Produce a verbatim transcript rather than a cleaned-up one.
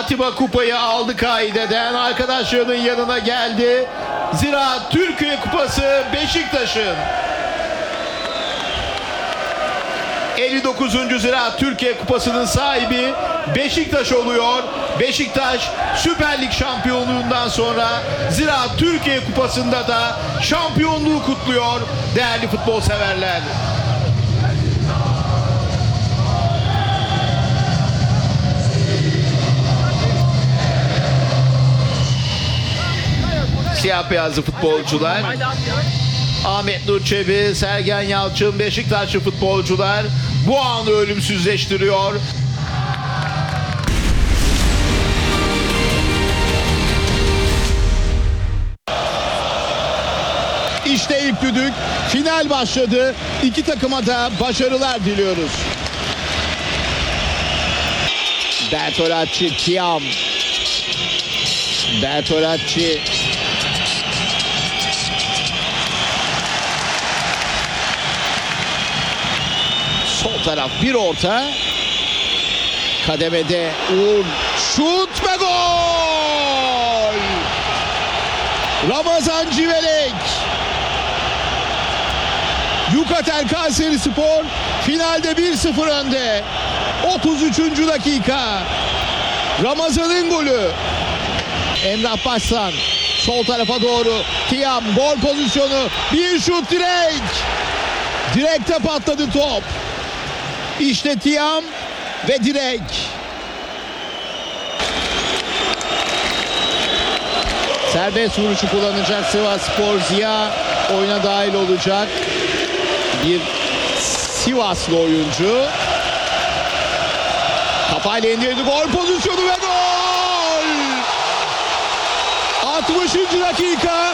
Atiba kupayı aldı kaideden. Arkadaşlarının yanına geldi. Ziraat Türkiye Kupası Beşiktaş'ın. elli dokuzuncu Ziraat Türkiye Kupası'nın sahibi Beşiktaş oluyor. Beşiktaş Süper Lig şampiyonluğundan sonra Ziraat Türkiye Kupası'nda da şampiyonluğu kutluyor değerli futbol severler. Siyah beyazlı futbolcular. Ahmet Nur Çebi, Sergen Yalçın, Beşiktaşlı futbolcular bu anı ölümsüzleştiriyor. İşte ilk düdük, final başladı. İki takıma da başarılar diliyoruz. Bertolacci, Tiam. Bertolacci. Sol taraf bir orta. Kademede Uğur. Şut ve gol! Ramazan Civelek. Yukatel Kayserispor finalde bir sıfır önde. otuz üçüncü dakika. Ramazan'ın golü. Emrah Başsan sol tarafa doğru. Tiam gol pozisyonu. Bir şut, direk. Direkte patladı top. İşte Tiam ve direk. Serbest vuruşu kullanacak Sivasspor. Ziya oyuna dahil olacak. Bir Sivaslı oyuncu. Kafayla indirdi, gol pozisyonu ve gol! altmışıncı dakika.